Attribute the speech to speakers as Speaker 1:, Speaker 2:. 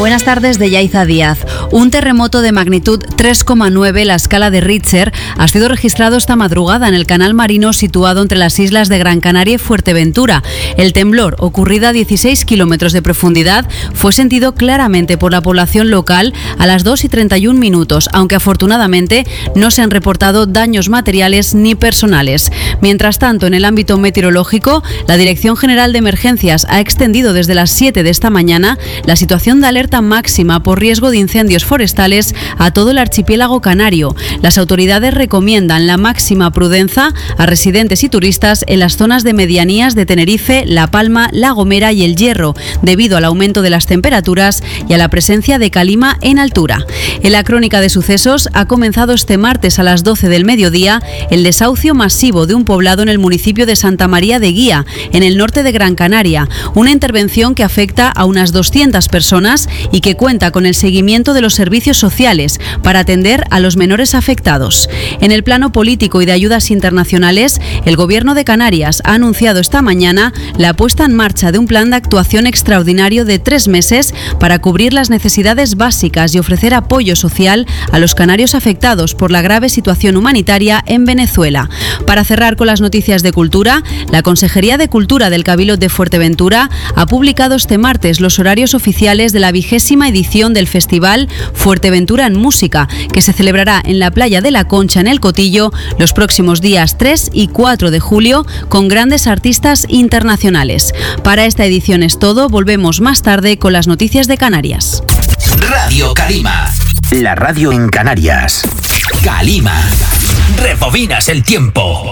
Speaker 1: Buenas tardes, de Yaiza Díaz. Un terremoto de magnitud 3,9, la escala de Richter, ha sido registrado esta madrugada en el canal marino situado entre las islas de Gran Canaria y Fuerteventura. El temblor, ocurrido a 16 kilómetros de profundidad, fue sentido claramente por la población local a las 2:31 minutos, aunque afortunadamente no se han reportado daños materiales ni personales. Mientras tanto, en el ámbito meteorológico, la Dirección General de Emergencias ha extendido desde las 7 de esta mañana la situación de alerta máxima por riesgo de incendios forestales a todo el archipiélago canario. Las autoridades recomiendan la máxima prudencia a residentes y turistas en las zonas de medianías de Tenerife, La Palma, La Gomera y El Hierro, debido al aumento de las temperaturas y a la presencia de calima en altura. En la crónica de sucesos ha comenzado este martes a las 12 del mediodía el desahucio masivo de un poblado en el municipio de Santa María de Guía, en el norte de Gran Canaria, una intervención que afecta a unas 200 personas y que cuenta con el seguimiento de los servicios sociales para atender a los menores afectados. En el plano político y de ayudas internacionales, el Gobierno de Canarias ha anunciado esta mañana la puesta en marcha de un plan de actuación extraordinario de 3 meses para cubrir las necesidades básicas y ofrecer apoyo social a los canarios afectados por la grave situación humanitaria en Venezuela. Para cerrar con las noticias de cultura, la Consejería de Cultura del Cabildo de Fuerteventura ha publicado este martes los horarios oficiales de la 20ª edición del Festival Fuerteventura en Música, que se celebrará en la playa de La Concha, en El Cotillo, los próximos días 3 y 4 de julio, con grandes artistas internacionales. Para esta edición es todo, volvemos más tarde con las noticias de Canarias.
Speaker 2: Radio Calima, la radio en Canarias. Calima, rebobinas el tiempo.